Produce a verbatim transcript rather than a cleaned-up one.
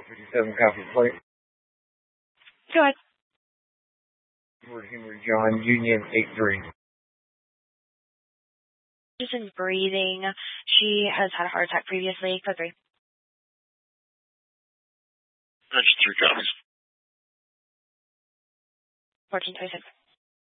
fifty-seven, copy plate. Go ahead. Edward Henry John, Union eight three. Just in breathing. She has had a heart attack previously. Code three. That's three copies. fourteen twenty-six.